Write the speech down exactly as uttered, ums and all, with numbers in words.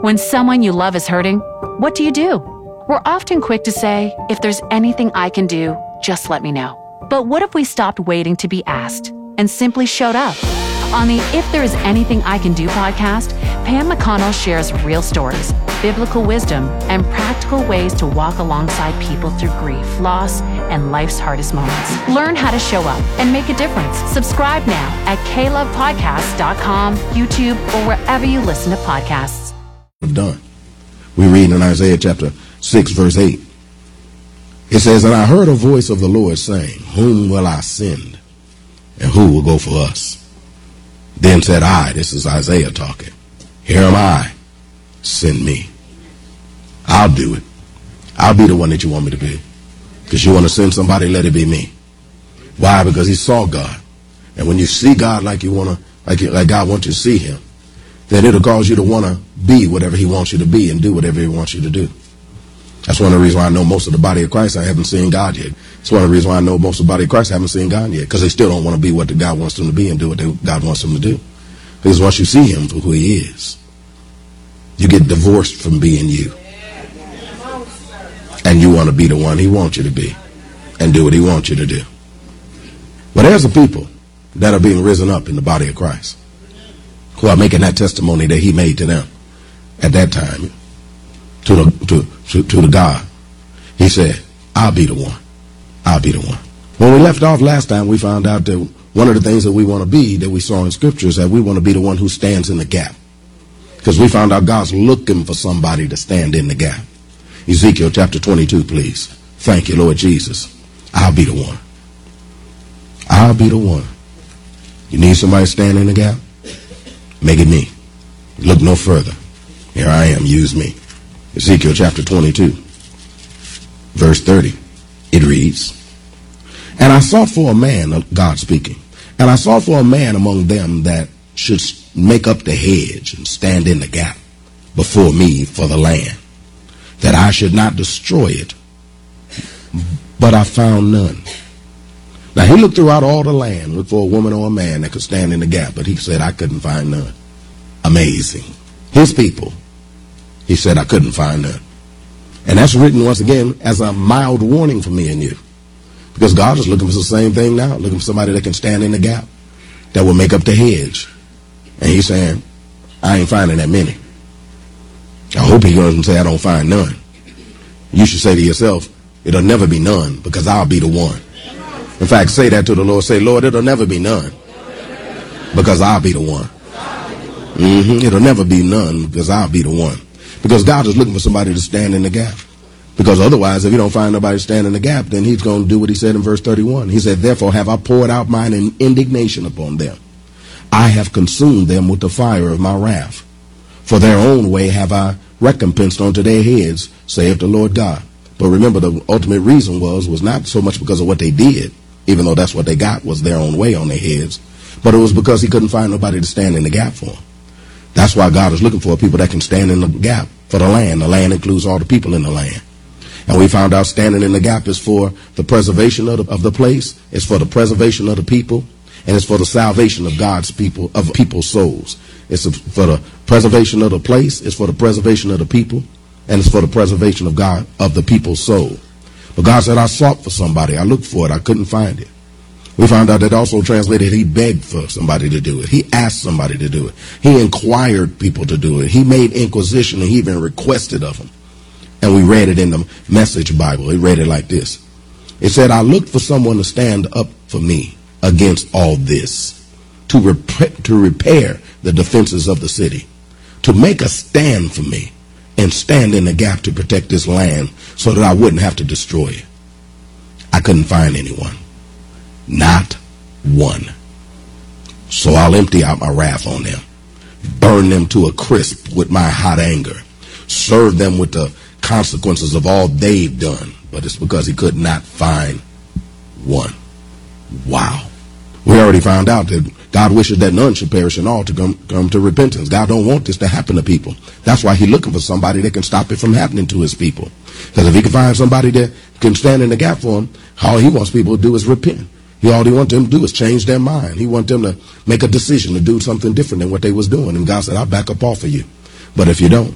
When someone you love is hurting, what do you do? We're often quick to say, if there's anything I can do, just let me know. But what if we stopped waiting to be asked and simply showed up? On the If There Is Anything I Can Do podcast, Pam McConnell shares real stories, biblical wisdom, and practical ways to walk alongside people through grief, loss, and life's hardest moments. Learn how to show up and make a difference. Subscribe now at k love podcast dot com, YouTube, or wherever you listen to podcasts. Done. We read in Isaiah chapter six, verse eight. It says, "And I heard a voice of the Lord saying, Whom will I send? And who will go for us? Then said I," this is Isaiah talking, "Here am I, send me." I'll do it. I'll be the one that you want me to be. Because you want to send somebody, let it be me. Why? Because he saw God. And when you see God like you want to, like, like God wants you to see him, then it'll cause you to want to be whatever he wants you to be and do whatever he wants you to do. That's one of the reasons why I know most of the body of Christ I haven't seen God yet. It's one of the reasons why I know most of the body of Christ haven't seen God yet, because they still don't want to be what the God wants them to be and do what they, God wants them to do. Because once you see him for who he is, you get divorced from being you. And you want to be the one he wants you to be and do what he wants you to do. But there's a people that are being risen up in the body of Christ who are making that testimony that he made to them at that time to the, to, to, to the God. He said, I'll be the one. I'll be the one. When we left off last time, we found out that one of the things that we want to be, that we saw in Scripture, is that we want to be the one who stands in the gap. Because we found out God's looking for somebody to stand in the gap. Ezekiel chapter twenty-two, please. Thank you, Lord Jesus. I'll be the one. I'll be the one. You need somebody to stand in the gap? Make it me. Look no further. Here I am. Use me. Ezekiel chapter twenty-two, verse thirty. It reads, "And I sought for a man," God speaking, "and I sought for a man among them that should make up the hedge and stand in the gap before me for the land, that I should not destroy it. But I found none." Now he looked throughout all the land, looked for a woman or a man that could stand in the gap, but he said, I couldn't find none. Amazing. His people, he said, I couldn't find none. And that's written once again as a mild warning for me and you. Because God is looking for the same thing now, looking for somebody that can stand in the gap, that will make up the hedge. And he's saying, I ain't finding that many. I hope he goes and say, I don't find none. You should say to yourself, it'll never be none, because I'll be the one. In fact, say that to the Lord. Say, Lord, it'll never be none, because I'll be the one. Mm-hmm. It'll never be none, because I'll be the one. Because God is looking for somebody to stand in the gap. Because otherwise, if you don't find nobody to stand in the gap, then he's going to do what he said in verse thirty-one. He said, therefore have I poured out mine indignation upon them. I have consumed them with the fire of my wrath. For their own way have I recompensed unto their heads, saith the Lord God. But remember, the ultimate reason was, was not so much because of what they did, even though that's what they got, was their own way on their heads, but it was because he couldn't find nobody to stand in the gap for him. That's why God is looking for people that can stand in the gap for the land. The land includes all the people in the land. And we found out standing in the gap is for the preservation of the, of the place, it's for the preservation of the people, and it's for the salvation of God's people, of people's souls. It's for the preservation of the place, it's for the preservation of the people, and it's for the preservation of God, of the people's soul. But God said, I sought for somebody. I looked for it. I couldn't find it. We found out that also translated, he begged for somebody to do it. He asked somebody to do it. He inquired people to do it. He made inquisition, and he even requested of them. And we read it in the Message Bible. It read it like this. It said, I looked for someone to stand up for me against all this, to, rep- to repair the defenses of the city, to make a stand for me, and stand in the gap to protect this land so that I wouldn't have to destroy it. I couldn't find anyone. Not one. So I'll empty out my wrath on them, burn them to a crisp with my hot anger, serve them with the consequences of all they've done. But it's because he could not find one. Wow. We already found out that God wishes that none should perish and all to come, come to repentance. God don't want this to happen to people. That's why he's looking for somebody that can stop it from happening to his people. Because if he can find somebody that can stand in the gap for him, all he wants people to do is repent. He all he wants them to do is change their mind. He wants them to make a decision to do something different than what they was doing. And God said, I'll back up off of you. But if you don't,